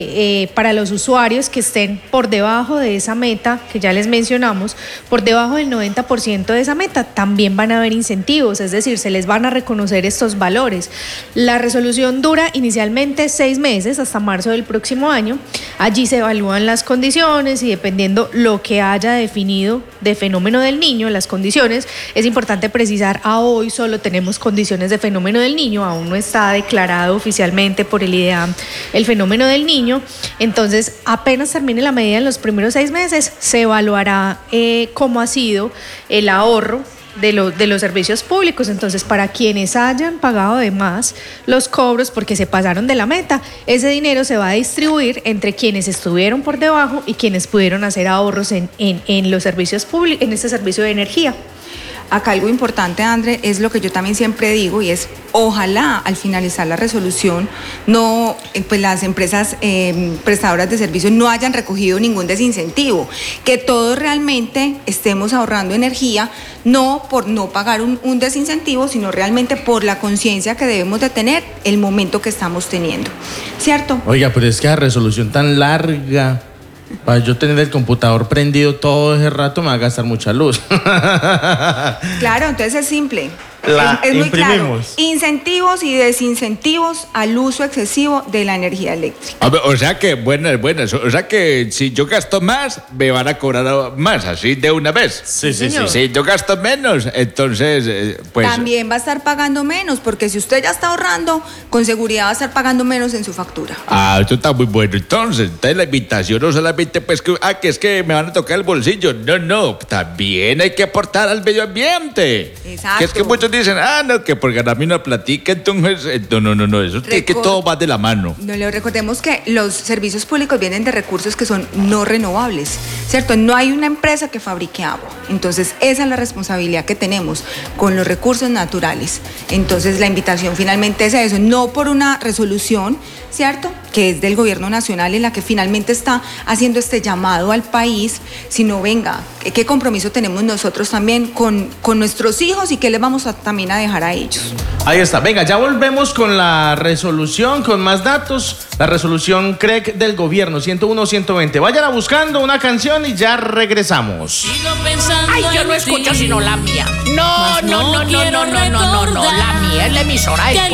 para los usuarios que estén por debajo de esa meta, que ya les mencionamos, por debajo del 90% de esa meta, también van a haber incentivos, es decir, se les van a reconocer estos valores. La resolución dura inicialmente 6 meses, hasta marzo del próximo año. Allí se evalúan las condiciones y dependiendo lo que haya definido de fenómeno del niño, las condiciones, es importante precisar, a hoy solo tenemos condiciones de fenómeno del niño, aún no está declarado oficialmente por el IDEAM el fenómeno del niño. Entonces, apenas termine la medida en los primeros 6 meses, se evaluará cómo ha sido el ahorro de los servicios públicos. Entonces, para quienes hayan pagado de más los cobros porque se pasaron de la meta, ese dinero se va a distribuir entre quienes estuvieron por debajo y quienes pudieron hacer ahorros en los servicios públicos, en este servicio de energía. Acá algo importante, André, es lo que yo también siempre digo, y es ojalá al finalizar la resolución no, pues las empresas prestadoras de servicios no hayan recogido ningún desincentivo, que todos realmente estemos ahorrando energía, no por no pagar un desincentivo, sino realmente por la conciencia que debemos de tener el momento que estamos teniendo, ¿cierto? Oiga, pero es que la resolución tan larga, para yo tener el computador prendido todo ese rato me va a gastar mucha luz. Claro, entonces es simple. Es muy claro. Incentivos y desincentivos al uso excesivo de la energía eléctrica. O sea que, buenas. O sea que si yo gasto más, me van a cobrar más, así de una vez. Sí. Si yo gasto menos, entonces, pues... También va a estar pagando menos, porque si usted ya está ahorrando, con seguridad va a estar pagando menos en su factura. Ah, esto está muy bueno. Entonces la invitación no solamente, pues, que es que me van a tocar el bolsillo. No. También hay que aportar al medio ambiente. Exacto. Que es que muchos dicen, no, que por ganarme una platica, entonces, no, eso tiene que todo va de la mano. No, le recordemos que los servicios públicos vienen de recursos que son no renovables, ¿cierto? No hay una empresa que fabrique agua, entonces esa es la responsabilidad que tenemos con los recursos naturales. Entonces la invitación finalmente es a eso, no por una resolución, ¿cierto?, que es del gobierno nacional en la que finalmente está haciendo este llamado al país, sino venga, ¿qué compromiso tenemos nosotros también con nuestros hijos y qué les vamos a también a dejar a ellos? Ahí está, venga, ya volvemos con la resolución, con más datos, la resolución CREC del gobierno, 101-120. Vayan buscando una canción y ya regresamos. Ay, yo no escucho sino la mía. No, la mía es la emisora.